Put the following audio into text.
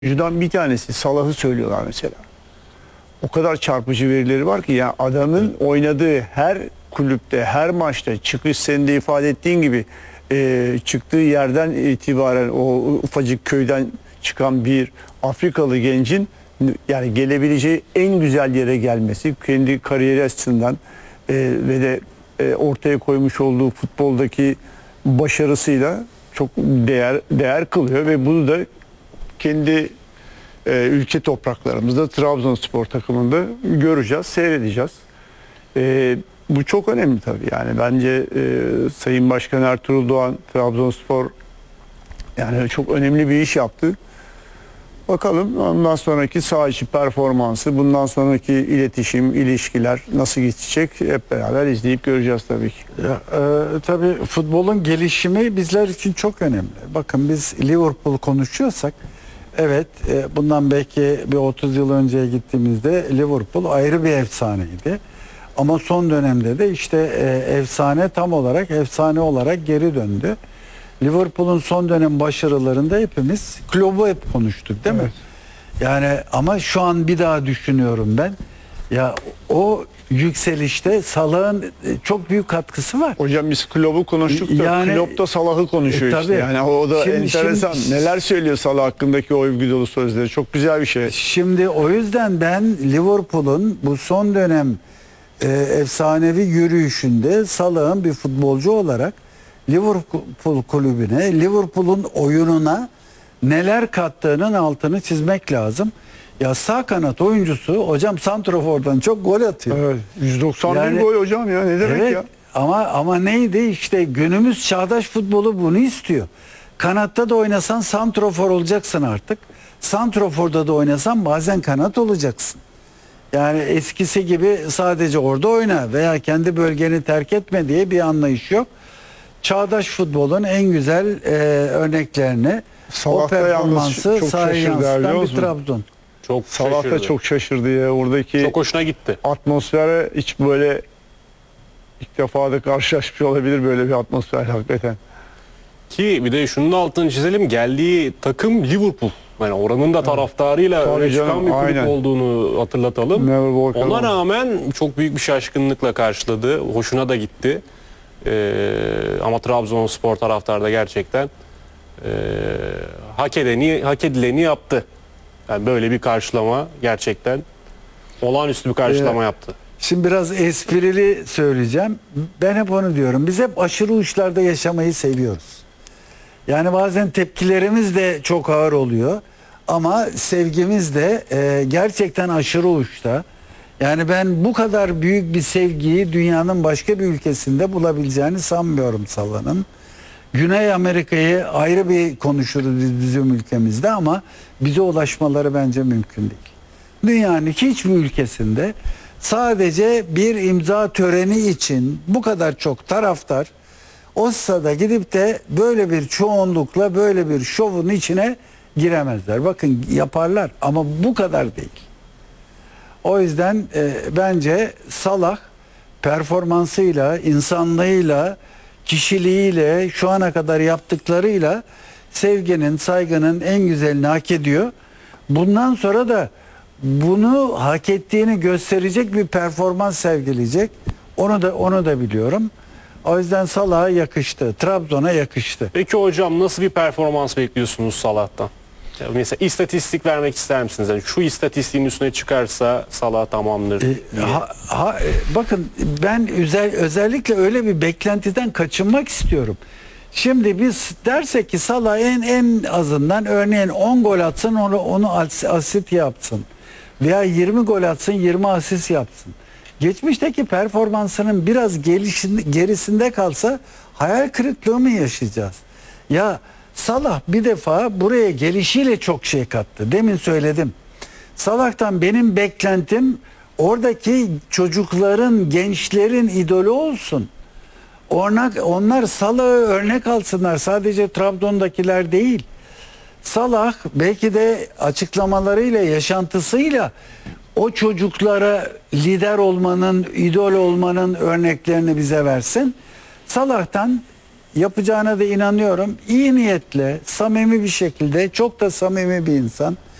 Bir tanesi Salah'ı söylüyorlar mesela. O kadar çarpıcı verileri var ki ya adamın oynadığı her kulüpte, her maçta çıkış senin de ifade ettiğin gibi çıktığı yerden itibaren o ufacık köyden çıkan bir Afrikalı gencin yani gelebileceği en güzel yere gelmesi kendi kariyeri açısından ve de ortaya koymuş olduğu futboldaki başarısıyla çok değer kılıyor ve bunu da kendi ülke topraklarımızda Trabzonspor takımında göreceğiz, seyredeceğiz. Bu çok önemli tabii. Yani bence Sayın Başkan Ertuğrul Doğan Trabzonspor yani çok önemli bir iş yaptı. Bakalım ondan sonraki saha içi performansı, bundan sonraki iletişim, ilişkiler nasıl geçecek hep beraber izleyip göreceğiz tabii ki. Tabii futbolun gelişimi bizler için çok önemli. Bakın biz Liverpool konuşuyorsak evet bundan belki bir 30 yıl önceye gittiğimizde Liverpool ayrı bir efsaneydi. Ama son dönemde de işte efsane tam olarak efsane olarak geri döndü. Liverpool'un son dönem başarılarında hepimiz Klopp'u hep konuştuk değil mi? Yani ama şu an bir daha düşünüyorum ben. Ya o yükselişte Salah'ın çok büyük katkısı var. Hocam biz Klopp'u konuştuk da yani, Klopp da Salah'ı konuşuyor işte. Yani o da enteresan. Neler söylüyor Salah hakkındaki o övgü dolu sözleri. Çok güzel bir şey. Şimdi o yüzden ben Liverpool'un bu son dönem efsanevi yürüyüşünde Salah'ın bir futbolcu olarak Liverpool kulübüne, Liverpool'un oyununa neler kattığının altını çizmek lazım. Ya sağ kanat oyuncusu hocam santrafordan çok gol atıyor. Evet, 191 yani, gol hocam ya ne demek evet, ya? Ama neydi işte günümüz çağdaş futbolu bunu istiyor. Kanatta da oynasan santrafor olacaksın artık. Santraforda da oynasan bazen kanat olacaksın. Yani eskisi gibi sadece orada oyna veya kendi bölgeni terk etme diye bir anlayış yok. Çağdaş futbolun en güzel örneklerini o performansı sahaya yansıtan bir Trabzon. Çok Salah da çok şaşırdı ya oradaki. Çok hoşuna gitti. Atmosfere hiç böyle ilk defa da karşılaşmış olabilir böyle bir atmosfer hakikaten. Ki bir de şunun altını çizelim, geldiği takım Liverpool. Yani oranın da taraftarıyla öne çıkan bir kulüp olduğunu hatırlatalım. Ona rağmen çok büyük bir şaşkınlıkla karşıladı. Hoşuna da gitti. Ama Trabzonspor taraftarı da gerçekten hak edileni yaptı. Yani böyle bir karşılama gerçekten olağanüstü bir karşılama yaptı. Şimdi biraz esprili söyleyeceğim. Ben hep onu diyorum. Biz hep aşırı uçlarda yaşamayı seviyoruz. Yani bazen tepkilerimiz de çok ağır oluyor. Ama sevgimiz de gerçekten aşırı uçta. Yani ben bu kadar büyük bir sevgiyi dünyanın başka bir ülkesinde bulabileceğini sanmıyorum Salah'ın. Güney Amerika'yı ayrı bir konuşuruz bizim ülkemizde ama bize ulaşmaları bence mümkün değil. Dünyanın hiçbir ülkesinde sadece bir imza töreni için bu kadar çok taraftar o sırada gidip de böyle bir çoğunlukla böyle bir şovun içine giremezler. Bakın yaparlar ama bu kadar değil. O yüzden bence Salah performansıyla, insanlığıyla, kişiliğiyle, şu ana kadar yaptıklarıyla sevginin, saygının en güzelini hak ediyor. Bundan sonra da bunu hak ettiğini gösterecek bir performans sergileyecek. Onu da biliyorum. O yüzden Salah'a yakıştı. Trabzon'a yakıştı. Peki hocam nasıl bir performans bekliyorsunuz Salah'tan? Mesela istatistik vermek ister misiniz? Yani şu istatistiğin üstüne çıkarsa Salah tamamdır diye. Bakın ben özellikle öyle bir beklentiden kaçınmak istiyorum. Şimdi biz dersek ki Salah en azından örneğin 10 gol atsın onu asist yapsın. Veya 20 gol atsın 20 asist yapsın. Geçmişteki performansının biraz gerisinde kalsa hayal kırıklığı mı yaşayacağız? Ya Salah bir defa buraya gelişiyle çok şey kattı. Demin söyledim. Salah'tan benim beklentim oradaki çocukların, gençlerin idolü olsun. Onlar Salah'ı örnek alsınlar. Sadece Trabzon'dakiler değil. Salah belki de açıklamalarıyla, yaşantısıyla o çocuklara lider olmanın, idol olmanın örneklerini bize versin. Salah'tan yapacağına da inanıyorum. İyi niyetle, samimi bir şekilde, çok da samimi bir insan.